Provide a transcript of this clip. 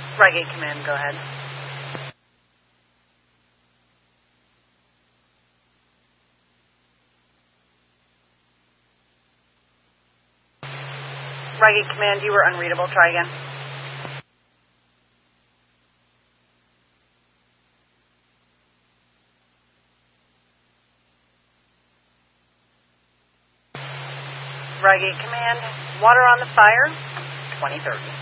Rygate Command, go ahead. Rygate Command, you were unreadable. Try again. Rygate Command, water on the fire, 2030.